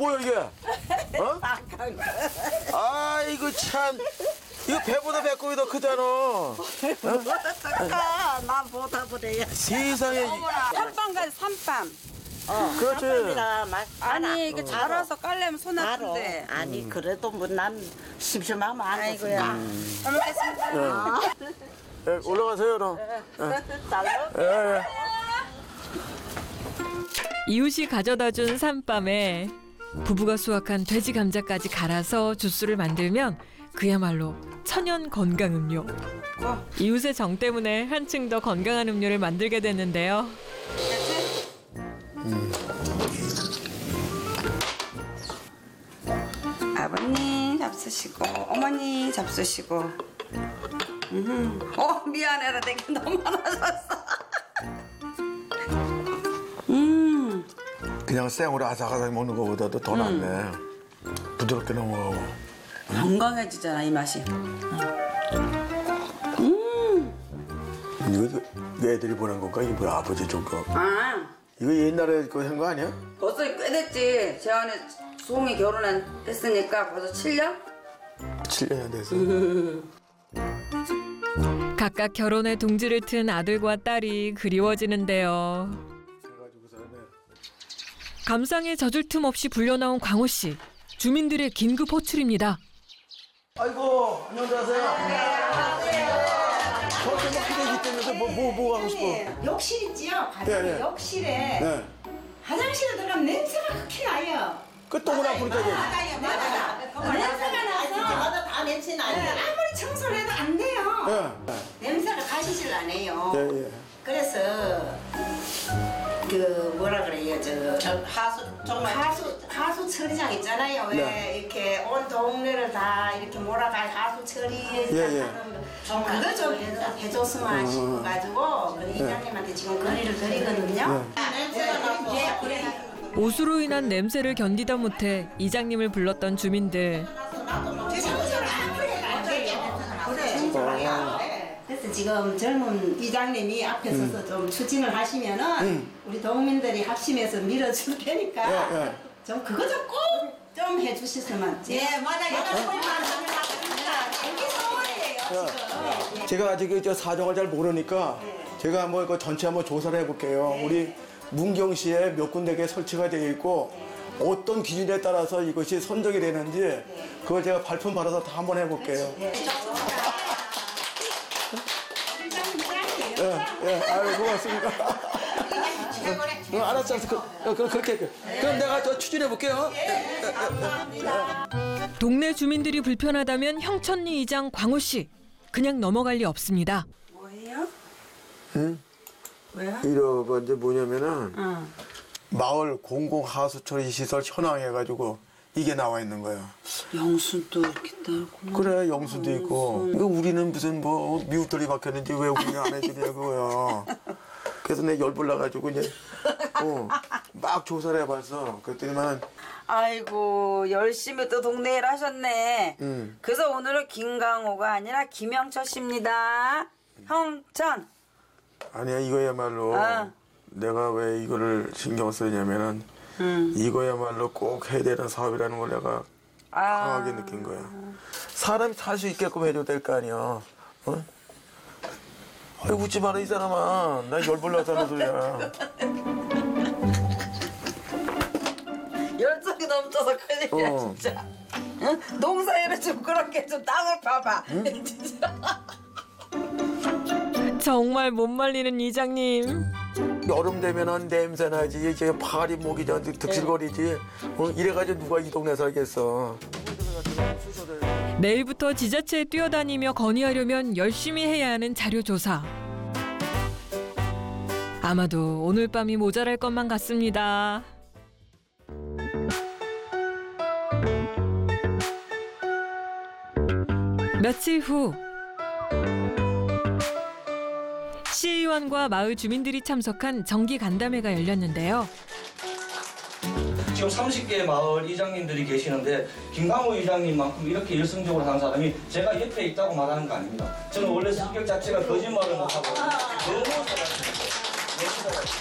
뭐야 이게? 어? 아 이거 참 이거 배보다 배꼽이 더 크잖아. 나보다 보래요. 세상에. 삼밤 가지 삼밤. 그렇지. 아니 이게 자라서 깔려면 손 아픈데. 아니 그래도 뭐 난 심심하면 안 아이고야. 잘 먹겠습니다. 예, 올라가세요 너. 예. 이웃이 가져다준 산밤에 부부가 수확한 돼지 감자까지 갈아서 주스를 만들면 그야말로 천연 건강 음료. 이웃의 정 때문에 한층 더 건강한 음료를 만들게 됐는데요. 아버님 잡수시고 어머니 잡수시고. 미안해라 내가 너무 많아졌어. 그냥 생으로 아삭아삭 먹는 것보다도 더 낫네. 부드럽게 넘어가고. 건강해지잖아 이 맛이. 이거 애들이 보낸 건가? 이거 뭐야 아버지 준 거. 아 이거 옛날에 그 한 거 아니야? 벌써 꽤 됐지. 재환이 수홍이 결혼했으니까 벌써 7년? 7년이 돼서. 각각 결혼에 둥지를 튼 아들과 딸이 그리워지는데요. 감상에 젖을 틈 없이 불려나온 광호 씨. 주민들의 긴급 호출입니다. 아이고 안녕하세요. 저렇게 뭐 기대기 때문에 뭐 하고 싶어? 욕실 있지요? 바닥에 네. 욕실에 네. 화장실에 들어가면 냄새가 그렇게 나요. 그 똥을 안 뿌리자 이제. 냄새가 나서 다 냄새 나요. 아무리 청소를 해도 안 돼요. 냄새가 가시질 않아요. 예. 그래서 그 뭐라 그래요 저 하수 처리장 있잖아요. 왜 네. 이렇게 온 동네를 다 이렇게 몰아가 하수 처리하는 그거 좀 해줬으면 싶어가지고 그 이장님한테 지금 건의를 드리거든요. 냄새가 나고 옷으로 인한 냄새를 견디다 못해 이장님을 불렀던 주민들. 그래서 지금 젊은 이장님이 앞에 서서 좀 추진을 하시면은 우리 동민들이 합심해서 밀어줄 테니까 좀 그거 좀 꼭 좀 해주셨으면. 예, 맞아요. 제가 아직 저 사정을 잘 모르니까 제가 한번 그 전체 한번 조사를 해볼게요. 우리 문경시에 몇 군데에 설치가 되어 있고 어떤 기준에 따라서 이것이 선정이 되는지 그걸 제가 발품 받아서 다 한번 해볼게요. 아유 고맙습니다. 알았어. 그렇게. 그럼 내가 저 추진해 볼게요. 동네 주민들이 불편하다면 형천리 이장 광호 씨. 그냥 넘어갈 리 없습니다. 뭐예요? 응? 왜요? 이거 이제 뭐냐면은 마을 공공 하수처리 시설 현황해가지고 이게 나와 있는 거야. 영수도 이렇게 따고. 그래 영수도 있고. 이거 우리는 무슨 뭐 미우털이 박혔는지 왜 우리는 안 해주냐고요. 그래서 내가 열불나가지고 이제 막 조사를 해봤어. 그랬더니만 아이고 열심히 또 동네 일 하셨네. 그래서 오늘은 김강호가 아니라 김영철 씨입니다. 형천. 아니야 이거야말로 내가 왜 이거를 신경 쓰냐면은 이거야말로 꼭 해야 되는 사업이라는 걸 내가 강하게 느낀 거야. 사람이 살 수 있게끔 해줘야 될 거 아니야. 어? 아이 웃지 마라 이 사람아. 나 열불나서 하는 소리야. 열정이 넘쳐서 큰일이야 진짜. 응? 농사일을 좀 그렇게 좀 땅을 파봐. 진짜. 정말 못 말리는 이장님. 여름 되면은 냄새 나지. 이제 파리 목이 저 득실거리지. 이래가지고 누가 이 동네 살겠어. 내일부터 지자체에 뛰어다니며 건의하려면 열심히 해야 하는 자료 조사. 아마도 오늘 밤이 모자랄 것만 같습니다. 며칠 후 시의원과 마을 주민들이 참석한 정기 간담회가 열렸는데요. 지금 30개의 마을 이장님들이 계시는데 김강호 이장님만큼 이렇게 열성적으로 하는 사람이 제가 옆에 있다고 말하는 거 아닙니다. 저는 원래 성격 자체가 거짓말을 못하고 너무 잘하십니다.